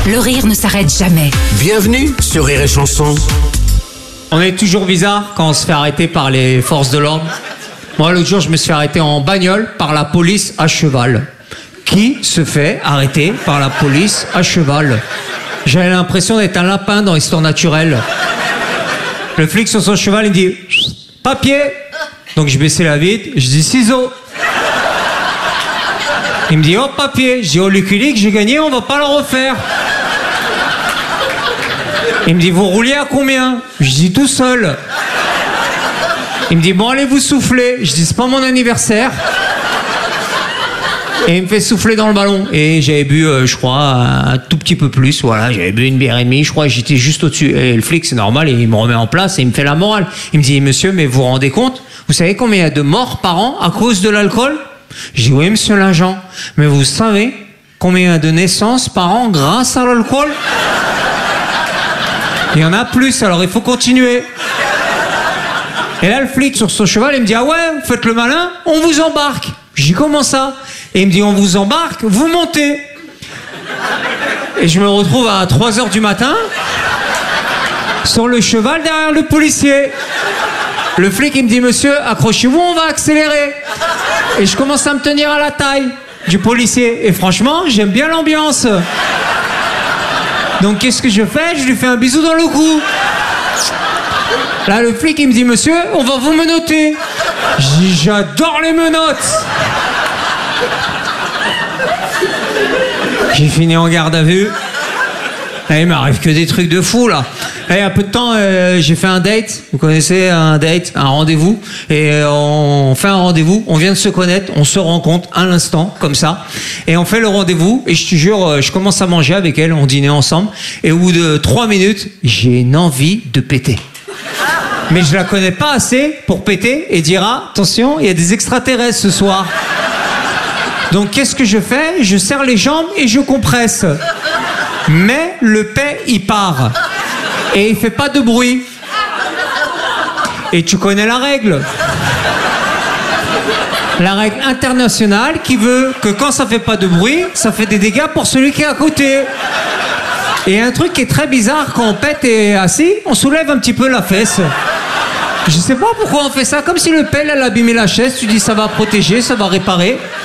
Le rire ne s'arrête jamais. Bienvenue sur Rire et Chanson. On est toujours bizarre quand on se fait arrêter par les forces de l'ordre. Moi, l'autre jour, je me suis fait arrêter en bagnole par la police à cheval. Qui se fait arrêter par la police à cheval? J'avais l'impression d'être un lapin dans Histoire naturelle. Le flic sur son cheval, il dit « Papier !» Donc je baissais la vitre, je dis « Ciseaux !» Il me dit « Oh, papier !» Je dis « Oh, Lucky Luke, j'ai gagné, on va pas le refaire !» Il me dit « Vous rouliez à combien ?» Je dis « Tout seul !» Il me dit « Bon, allez vous souffler !» Je dis « C'est pas mon anniversaire !» Et il me fait souffler dans le ballon. Et j'avais bu, je crois, un tout petit peu plus. Voilà, j'avais bu une bière et demie. Je crois que j'étais juste au-dessus. Et le flic, c'est normal, il me remet en place et il me fait la morale. Il me dit « Monsieur, mais vous vous rendez compte? Vous savez combien il y a de morts par an à cause de l'alcool ?» Je dis « Oui, monsieur l'agent. Mais vous savez combien il y a de naissances par an grâce à l'alcool ?» Il y en a plus, alors il faut continuer. Et là, le flic sur son cheval, il me dit « Ah ouais, vous faites le malin, on vous embarque. » Je dis « Comment ça ?» Et il me dit « On vous embarque, vous montez. » Et je me retrouve à 3h du matin sur le cheval derrière le policier. Le flic, il me dit « Monsieur, accrochez-vous, on va accélérer. » Et je commence à me tenir à la taille du policier. Et franchement, j'aime bien l'ambiance. Donc qu'est-ce que je fais? Je lui fais un bisou dans le cou. Là, le flic, il me dit « Monsieur, on va vous menotter. » Je dis « J'adore les menottes. » J'ai fini en garde à vue. Et il m'arrive que des trucs de fou, là. Et il y a peu de temps, j'ai fait un date. Vous connaissez un date, un rendez-vous. Et on fait un rendez-vous, on vient de se connaître, on se rencontre à l'instant, comme ça. Et on fait le rendez-vous. Et je te jure, je commence à manger avec elle, on dînait ensemble. Et au bout de 3 minutes, j'ai une envie de péter. Mais je la connais pas assez pour péter et dire « Ah, attention, il y a des extraterrestres ce soir. » Donc qu'est-ce que je fais? Je serre les jambes et je compresse. Mais le paix, il part. Et il fait pas de bruit. Et tu connais la règle. La règle internationale qui veut que quand ça fait pas de bruit, ça fait des dégâts pour celui qui est à côté. Et un truc qui est très bizarre, quand on pète et est assis, on soulève un petit peu la fesse. Je sais pas pourquoi on fait ça, comme si le pelle elle abîmait la chaise, tu dis ça va protéger, ça va réparer.